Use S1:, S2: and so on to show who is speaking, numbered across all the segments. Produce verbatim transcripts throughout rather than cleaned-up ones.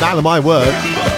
S1: Man of my word.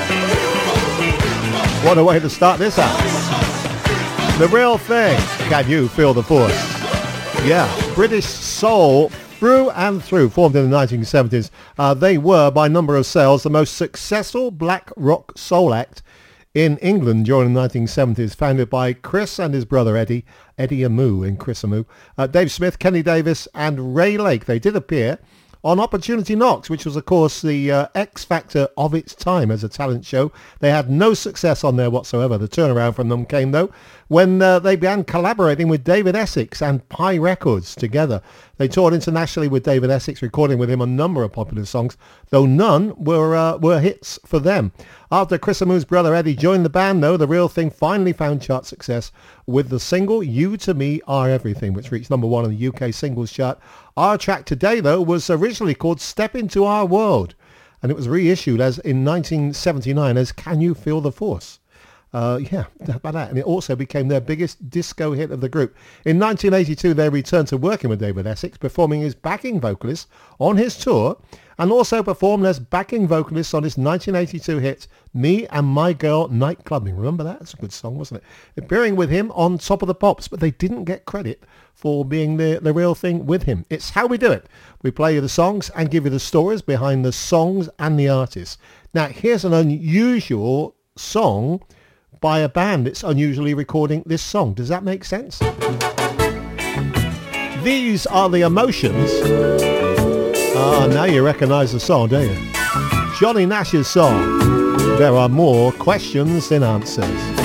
S1: What a way to start this out. The Real Thing. Can you feel the force? Yeah, British soul through and through, formed in the nineteen seventies. Uh, they were, by number of sales, the most successful black rock soul act in England during the nineteen seventies, founded by Chris and his brother Eddie, Eddie Amu and Chris Amu, uh, Dave Smith, Kenny Davis and Ray Lake. They did appear on Opportunity Knocks, which was, of course, the uh, X Factor of its time as a talent show. They had no success on there whatsoever. The turnaround from them came, though, when uh, they began collaborating with David Essex and Pi Records together. They toured internationally with David Essex, recording with him a number of popular songs, though none were uh, were hits for them. After Chris Amu's brother Eddie joined the band, though, The Real Thing finally found chart success with the single You To Me Are Everything, which reached number one on the U K singles chart. Our track today, though, was originally called Step Into Our World, and it was reissued as in nineteen seventy-nine as Can You Feel the Force? Uh, yeah, how about that? And it also became their biggest disco hit of the group. In nineteen eighty-two, they returned to working with David Essex, performing as backing vocalist on his tour, and also performed as backing vocalist on his nineteen eighty-two hit, Me and My Girl Nightclubbing. Remember that? It's a good song, wasn't it? Appearing with him on Top of the Pops, but they didn't get credit for being the, the real thing with him. It's how we do it. We play you the songs and give you the stories behind the songs and the artists. Now, here's an unusual song by a band that's unusually recording this song. Does that make sense? These are the Emotions. Ah, now you recognise the song, don't you? Johnny Nash's song. There are more questions than answers.